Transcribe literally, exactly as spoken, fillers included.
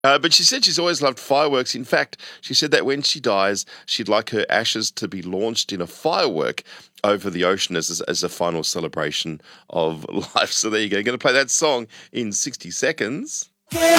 Uh, but she said she's always loved fireworks. In fact, she said that when she dies, she'd like her ashes to be launched in a firework over the ocean as, as a final celebration of life. So there you go. Going to play that song in sixty seconds.